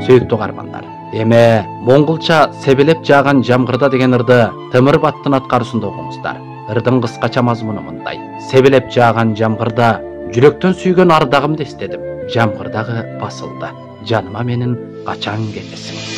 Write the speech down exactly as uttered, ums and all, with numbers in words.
Сүйүктүү каармандар, эме монголча себелеп жааган жамгырда деген ырды Темир баттын аткаруусунда окуңуздар. Ырдын кыскача мазмуну мындай: себелеп жааган жамгырда жүрөктөн сүйгөн ардагымды эстедим. Жамгыр дагы басылды. Жаныма менин качан келесиң?